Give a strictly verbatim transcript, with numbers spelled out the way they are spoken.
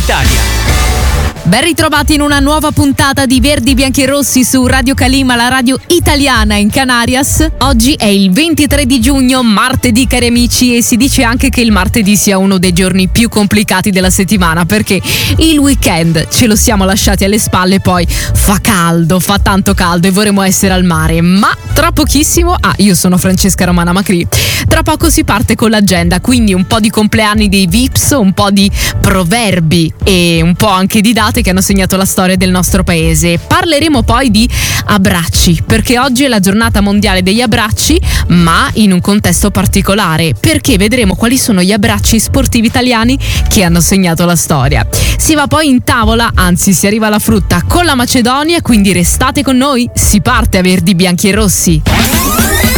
Italia. Ben ritrovati in una nuova puntata di Verdi Bianchi e Rossi su Radio Calima, la radio italiana in Canarias. Oggi è il ventitré di giugno, martedì cari amici, e si dice anche che il martedì sia uno dei giorni più complicati della settimana perché il weekend ce lo siamo lasciati alle spalle, poi fa caldo, fa tanto caldo e vorremmo essere al mare, ma tra pochissimo, ah io sono Francesca Romana Macri, tra poco si parte con l'agenda, quindi un po' di compleanni dei Vips, un po' di proverbi e un po' anche di date che hanno segnato la storia del nostro paese. Parleremo poi di abbracci, perché oggi è la giornata mondiale degli abbracci, ma in un contesto particolare, perché vedremo quali sono gli abbracci sportivi italiani che hanno segnato la storia. Si va poi in tavola, anzi si arriva alla frutta con la Macedonia, quindi restate con noi, si parte a Verdi Bianchi e Rossi.